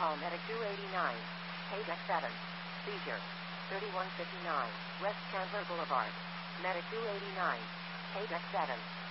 call Medic 289. Paydeck 7. Seizure. 3159. West Chandler Boulevard. Medic 289. Paydeck 7.